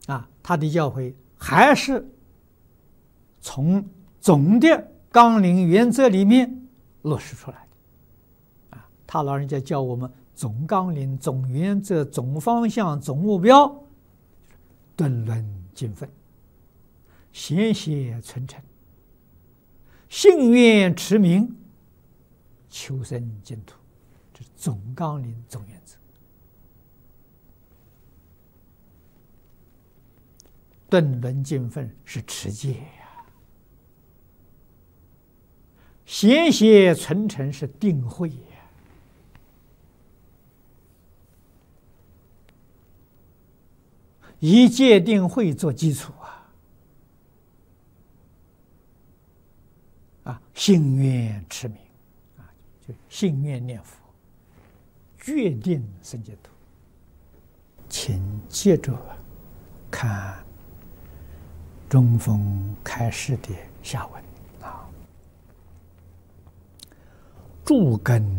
他的教诲还是从总的纲领原则里面落实出来的。他老人家教我们总纲领、总原则、总方向、总目标，顿论尽分，贤邪存诚，信愿持名，求生净土，这是总纲领、总原则。顿论尽分是持戒呀，贤邪存诚是定慧呀。以戒定慧做基础信愿持名就信愿念佛，决定生净土。请接着看中峰开示的下文诸根